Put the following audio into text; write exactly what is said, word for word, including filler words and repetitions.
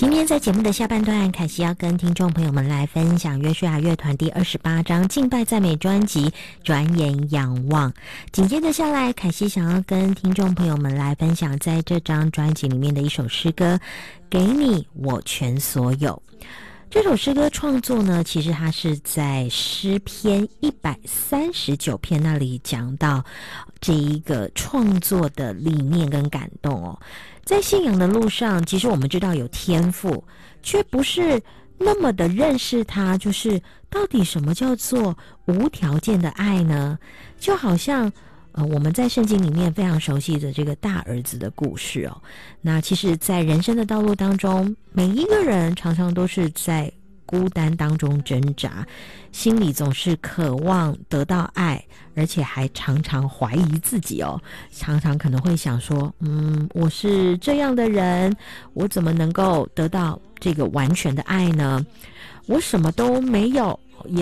今天在节目的下半段，凯西要跟听众朋友们来分享约书亚乐团第二十八张敬拜赞美专辑《转眼仰望》。紧接着下来，凯西想要跟听众朋友们来分享在这张专辑里面的一首诗歌《给你我全所有》。这首诗歌创作呢，其实它是在诗篇一百三十九篇那里讲到这一个创作的理念跟感动哦。在信仰的路上，其实我们知道有天赋，却不是那么的认识他，就是到底什么叫做无条件的爱呢？就好像呃，我们在圣经里面非常熟悉的这个大儿子的故事哦。那其实在人生的道路当中，每一个人常常都是在孤单当中挣扎，心里总是渴望得到爱，而且还常常怀疑自己哦，常常可能会想说，嗯，我是这样的人，我怎么能够得到这个完全的爱呢？我什么都没有，